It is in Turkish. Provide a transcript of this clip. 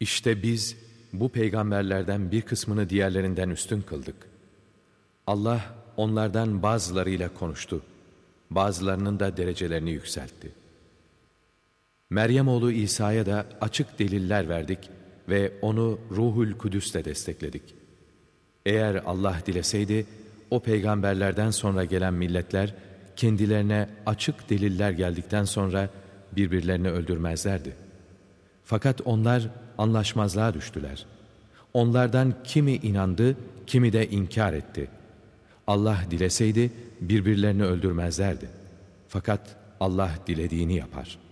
İşte biz bu peygamberlerden bir kısmını diğerlerinden üstün kıldık. Allah onlardan bazılarıyla konuştu. Bazılarının da derecelerini yükseltti. Meryem oğlu İsa'ya da açık deliller verdik ve onu Ruhul Kudüs'le destekledik. Eğer Allah dileseydi, o peygamberlerden sonra gelen milletler kendilerine açık deliller geldikten sonra birbirlerini öldürmezlerdi. Fakat onlar anlaşmazlığa düştüler. Onlardan kimi inandı, kimi de inkar etti. Allah dileseydi birbirlerini öldürmezlerdi. Fakat Allah dilediğini yapar.